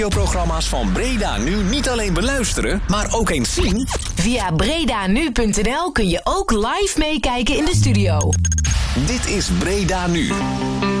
Programma's van Breda Nu niet alleen beluisteren, maar ook eens zien? Via bredanu.nl kun je ook live meekijken in de studio. Dit is Breda Nu.